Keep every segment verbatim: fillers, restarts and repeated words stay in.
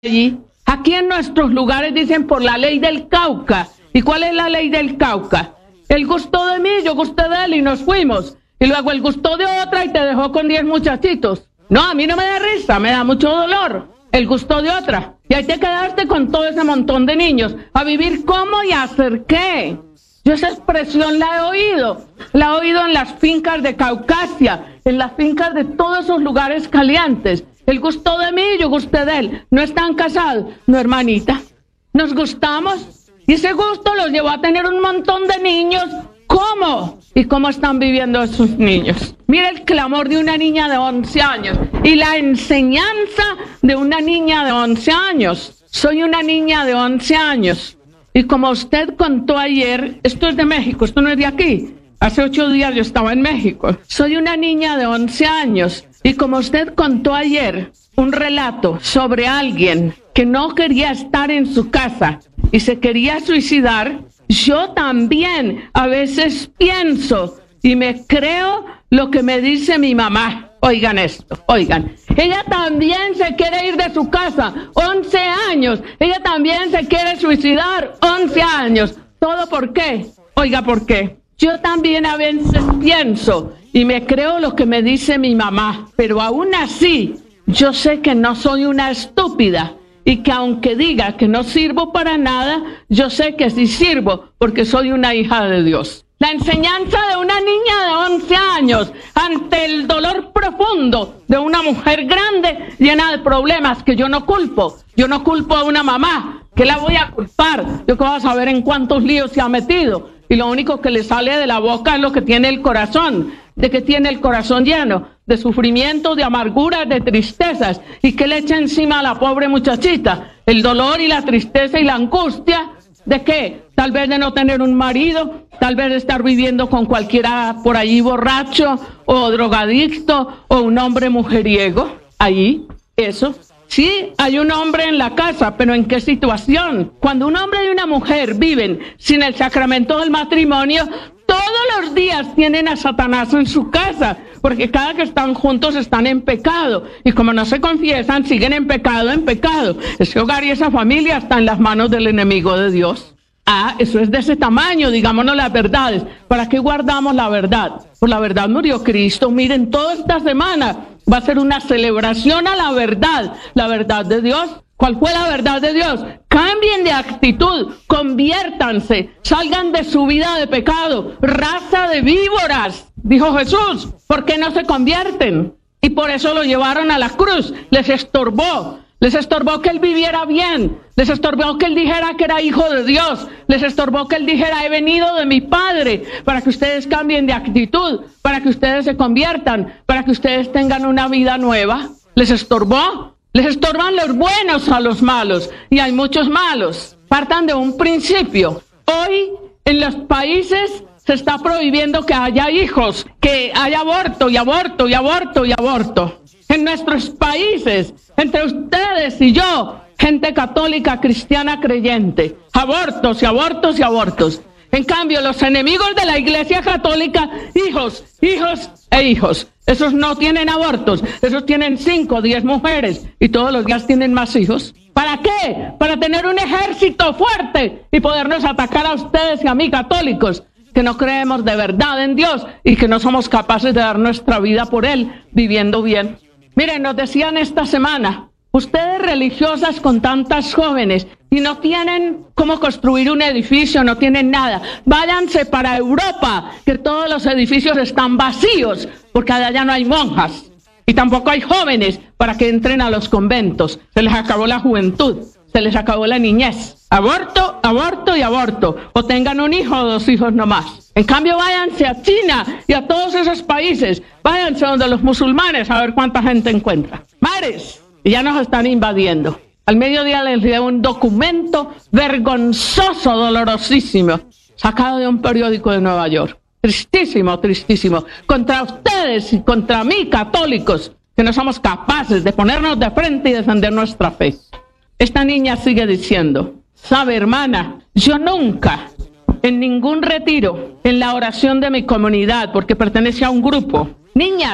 allí. Aquí en nuestros lugares dicen por la ley del Cauca. ¿Y cuál es la ley del Cauca? Él gustó de mí, yo gusté de él y nos fuimos. Y luego él gustó de otra y te dejó con diez muchachitos. No, a mí no me da risa, me da mucho dolor. Él gustó de otra. Y ahí te quedaste con todo ese montón de niños. ¿A vivir cómo y a hacer qué? Yo esa expresión la he oído. La he oído en las fincas de Caucasia, en las fincas de todos esos lugares calientes. Él gustó de mí, yo gusté de él. ¿No están casados? No, hermanita. Nos gustamos. Y ese gusto los llevó a tener un montón de niños. ¿Cómo? ¿Y cómo están viviendo esos niños? Mira el clamor de una niña de once años y la enseñanza de una niña de once años. Soy una niña de once años. Y como usted contó ayer, esto es de México, esto no es de aquí. Hace ocho días yo estaba en México. Soy una niña de once años. Y como usted contó ayer, un relato sobre alguien que no quería estar en su casa y se quería suicidar, yo también a veces pienso y me creo lo que me dice mi mamá. Oigan esto, oigan. Ella también se quiere ir de su casa, once años. Ella también se quiere suicidar, once años. ¿Todo por qué? Oiga, ¿por qué? Yo también a veces pienso y me creo lo que me dice mi mamá, pero aún así yo sé que no soy una estúpida y que aunque diga que no sirvo para nada, yo sé que sí sirvo porque soy una hija de Dios. La enseñanza de una niña de once años ante el dolor profundo de una mujer grande llena de problemas que yo no culpo. Yo no culpo a una mamá, ¿qué la voy a culpar? Yo que voy a saber en cuántos líos se ha metido. Y lo único que le sale de la boca es lo que tiene el corazón, de que tiene el corazón lleno de sufrimiento, de amarguras, de tristezas. ¿Y qué le echa encima a la pobre muchachita? El dolor y la tristeza y la angustia. ¿De qué? Tal vez de no tener un marido, tal vez de estar viviendo con cualquiera por ahí borracho o drogadicto o un hombre mujeriego. Ahí, eso. Sí, hay un hombre en la casa, pero ¿en qué situación? Cuando un hombre y una mujer viven sin el sacramento del matrimonio, todos los días tienen a Satanás en su casa, porque cada que están juntos están en pecado, y como no se confiesan, siguen en pecado, en pecado. Ese hogar y esa familia están en las manos del enemigo de Dios. Ah, eso es de ese tamaño, digámonos las verdades. ¿Para qué guardamos la verdad? Por la verdad murió Cristo. Miren, toda esta semana va a ser una celebración a la verdad, la verdad de Dios. ¿Cuál fue la verdad de Dios? Cambien de actitud, conviértanse, salgan de su vida de pecado, raza de víboras, dijo Jesús. ¿Por qué no se convierten? Y por eso lo llevaron a la cruz, les estorbó. Les estorbó que él viviera bien, les estorbó que él dijera que era hijo de Dios, les estorbó que él dijera he venido de mi Padre, para que ustedes cambien de actitud, para que ustedes se conviertan, para que ustedes tengan una vida nueva. Les estorbó, les estorban los buenos a los malos, y hay muchos malos. Partan de un principio. Hoy en los países se está prohibiendo que haya hijos, que haya aborto y aborto y aborto y aborto. En nuestros países, entre ustedes y yo, gente católica, cristiana, creyente, abortos y abortos y abortos. En cambio, los enemigos de la Iglesia Católica, hijos, hijos e hijos. Esos no tienen abortos, esos tienen cinco, diez mujeres y todos los días tienen más hijos. ¿Para qué? Para tener un ejército fuerte y podernos atacar a ustedes y a mí católicos, que no creemos de verdad en Dios y que no somos capaces de dar nuestra vida por Él, viviendo bien. Miren, nos decían esta semana, ustedes religiosas con tantas jóvenes y no tienen cómo construir un edificio, no tienen nada, váyanse para Europa, que todos los edificios están vacíos, porque allá no hay monjas y tampoco hay jóvenes para que entren a los conventos. Se les acabó la juventud, se les acabó la niñez. Aborto, aborto y aborto. O tengan un hijo o dos hijos nomás. En cambio, váyanse a China y a todos esos países. Váyanse donde los musulmanes a ver cuánta gente encuentra. Mares, y ya nos están invadiendo. Al mediodía les dio un documento vergonzoso, dolorosísimo, sacado de un periódico de Nueva York. Tristísimo, tristísimo. Contra ustedes y contra mí, católicos, que no somos capaces de ponernos de frente y defender nuestra fe. Esta niña sigue diciendo, sabe, hermana, yo nunca, en ningún retiro, en la oración de mi comunidad, porque pertenece a un grupo, niñas,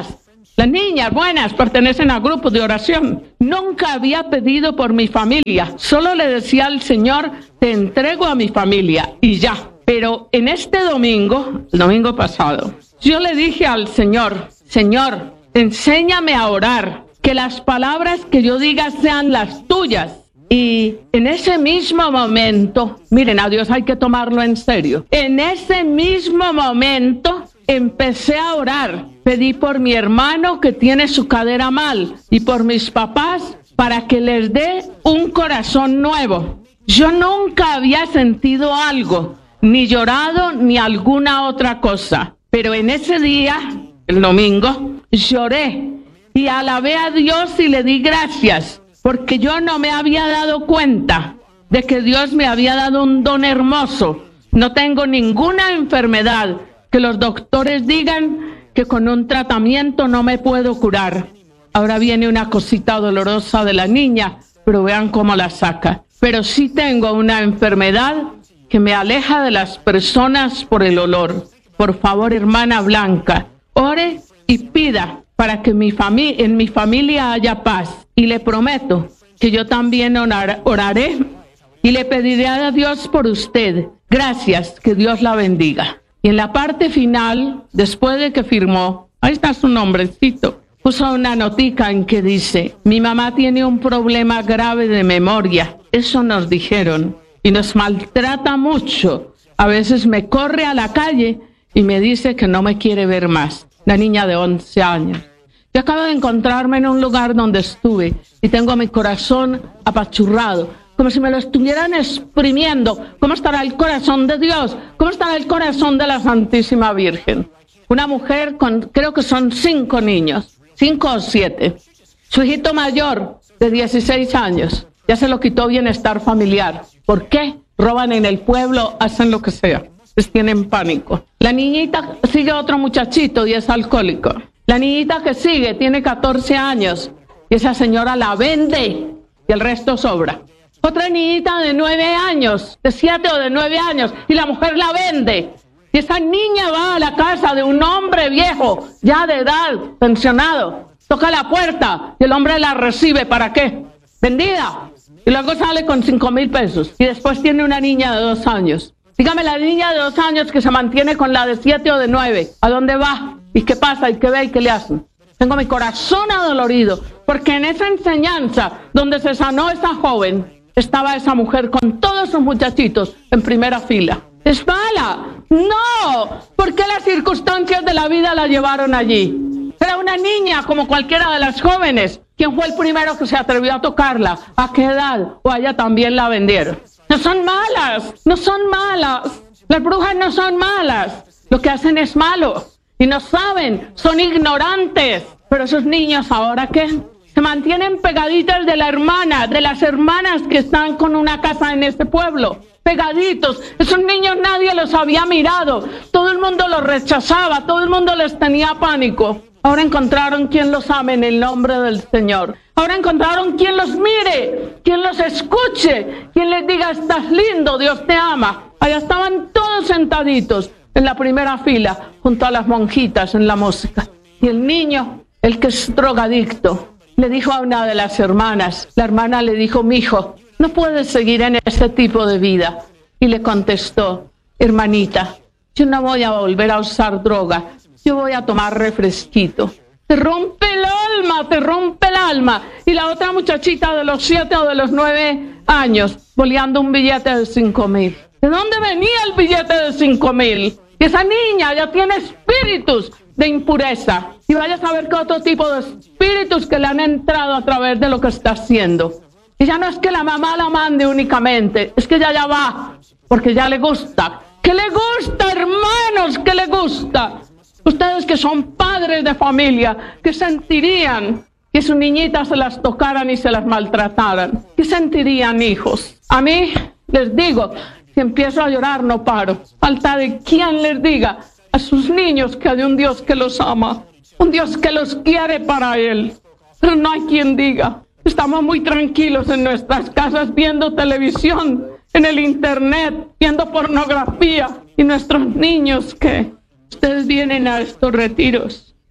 Las niñas buenas pertenecen a grupos de oración. Nunca había pedido por mi familia. Solo le decía al Señor, te entrego a mi familia y ya. Pero en este domingo, el domingo pasado, yo le dije al Señor, Señor, enséñame a orar, que las palabras que yo diga sean las tuyas. Y en ese mismo momento, miren, a Dios hay que tomarlo en serio. En ese mismo momento empecé a orar. Pedí por mi hermano que tiene su cadera mal y por mis papás para que les dé un corazón nuevo. Yo nunca había sentido algo, ni llorado, ni alguna otra cosa. Pero en ese día, el domingo, lloré y alabé a Dios y le di gracias, porque yo no me había dado cuenta de que Dios me había dado un don hermoso. No tengo ninguna enfermedad que los doctores digan que con un tratamiento no me puedo curar. Ahora viene una cosita dolorosa de la niña, pero vean cómo la saca. Pero sí tengo una enfermedad que me aleja de las personas por el olor. Por favor, hermana Blanca, ore y pida para que mi fami- en mi familia haya paz. Y le prometo que yo también orar- oraré y le pediré a Dios por usted. Gracias, que Dios la bendiga. Y en la parte final, después de que firmó, ahí está su nombrecito, puso una notica en que dice, mi mamá tiene un problema grave de memoria. Eso nos dijeron. Y nos maltrata mucho. A veces me corre a la calle y me dice que no me quiere ver más. La niña de once años. Yo acabo de encontrarme en un lugar donde estuve y tengo mi corazón apachurrado, como si me lo estuvieran exprimiendo. ¿Cómo estará el corazón de Dios? ¿Cómo estará el corazón de la Santísima Virgen? Una mujer con, creo que son cinco niños, cinco o siete. Su hijito mayor, de dieciséis años, ya se lo quitó bienestar familiar. ¿Por qué? Roban en el pueblo, hacen lo que sea. Les tienen pánico. La niñita sigue otro muchachito y es alcohólico. La niñita que sigue tiene catorce años y esa señora la vende y el resto sobra. Otra niñita de nueve años, de siete o de nueve años, y la mujer la vende. Y esa niña va a la casa de un hombre viejo, ya de edad, pensionado. Toca la puerta y el hombre la recibe. ¿Para qué? Vendida. Y luego sale con cinco mil pesos. Y después tiene una niña de dos años. Dígame, la niña de dos años que se mantiene con la de siete o de nueve, ¿a dónde va? ¿Y qué pasa? ¿Y qué ve? ¿Y qué le hacen? Tengo mi corazón adolorido, porque en esa enseñanza donde se sanó esa joven, estaba esa mujer con todos sus muchachitos en primera fila. ¿Es mala? No, porque las circunstancias de la vida la llevaron allí. Era una niña como cualquiera de las jóvenes. ¿Quién fue el primero que se atrevió a tocarla? ¿A qué edad? ¿O a ella también la vendieron? No son malas, no son malas. Las brujas no son malas. Lo que hacen es malo. Y no saben, son ignorantes. Pero esos niños, ¿ahora qué? Se mantienen pegaditas de la hermana, de las hermanas que están con una casa en este pueblo. Pegaditos. Esos niños nadie los había mirado. Todo el mundo los rechazaba, todo el mundo les tenía pánico. Ahora encontraron quien los ame en el nombre del Señor. Ahora encontraron quien los mire, quien los escuche, quien les diga, estás lindo, Dios te ama. Allá estaban todos sentaditos en la primera fila, junto a las monjitas en la música. Y el niño, el que es drogadicto, le dijo a una de las hermanas, la hermana le dijo, mijo, no puedes seguir en este tipo de vida. Y le contestó, hermanita, yo no voy a volver a usar droga, yo voy a tomar refresquito. Te rompe el alma, te rompe el alma. Y la otra muchachita de los siete o de los nueve años, boleando un billete de cinco mil. ¿De dónde venía el billete de cinco mil? Y esa niña ya tiene espíritus de impureza. Y vaya a saber qué otro tipo de espíritus que le han entrado a través de lo que está haciendo. Y ya no es que la mamá la mande únicamente, es que ella ya va, porque ya le gusta. ¿Qué le gusta, hermanos? ¿Qué le gusta? Ustedes que son padres de familia, ¿qué sentirían que sus niñitas se las tocaran y se las maltrataran? ¿Qué sentirían, hijos? A mí les digo, si empiezo a llorar no paro. Falta de quien les diga a sus niños que hay un Dios que los ama, un Dios que los quiere para Él. Pero no hay quien diga. Estamos muy tranquilos en nuestras casas viendo televisión, en el internet, viendo pornografía. Y nuestros niños, ¿qué? Ustedes vienen a estos retiros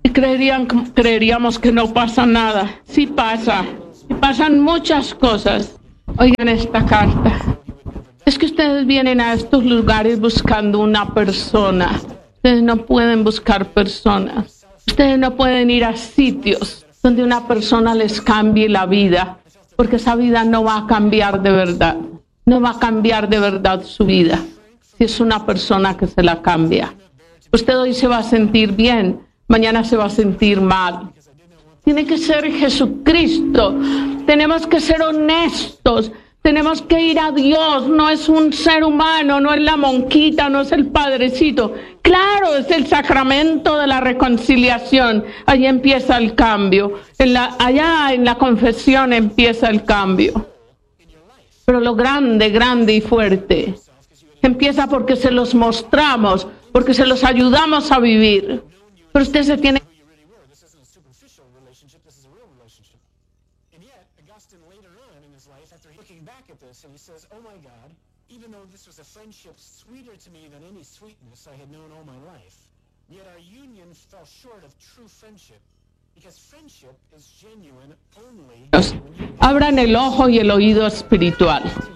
Y creerían, creeríamos que no pasa nada. Sí pasa. Y pasan muchas cosas. Oigan esta carta. Es que ustedes vienen a estos lugares buscando una persona. Ustedes no pueden buscar personas. Ustedes no pueden ir a sitios donde una persona les cambie la vida, porque esa vida no va a cambiar de verdad. No va a cambiar de verdad su vida si es una persona que se la cambia. Usted hoy se va a sentir bien, mañana se va a sentir mal. Tiene que ser Jesucristo. Tenemos que ser honestos. Tenemos que ir a Dios. No es un ser humano, no es la monquita, no es el padrecito. Claro, es el sacramento de la reconciliación. Allí empieza el cambio. En la, allá en la confesión empieza el cambio. Pero lo grande, grande y fuerte empieza porque se los mostramos, porque se los ayudamos a vivir. Pero usted se tiene and he says, oh my God, even though this was a friendship sweeter to me than any sweetness I had known all my life, yet our union fell short of true friendship, because friendship is genuine only. Abran el ojo y el oído espiritual.